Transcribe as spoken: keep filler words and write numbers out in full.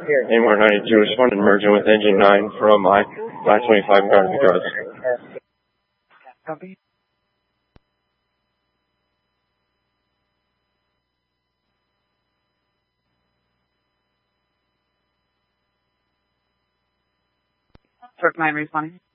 Anywhere ninety-two, responded merging with engine nine from my last twenty-five car to the garage. Copy. Truck nine responding.